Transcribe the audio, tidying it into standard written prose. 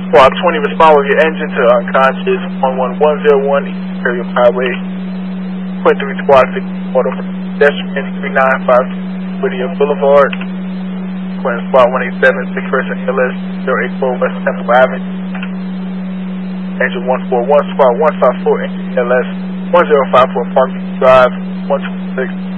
Squad 20, respond with your engine to unconscious 11101 East Imperial Highway. Quint 3 Squad 50 Auto pedestrian 3952 Whittier Boulevard. Quint Squad 187 6 person LS 084 West Temple Avenue. Engine 141 Squad 154 LS 1054 Park Drive 126.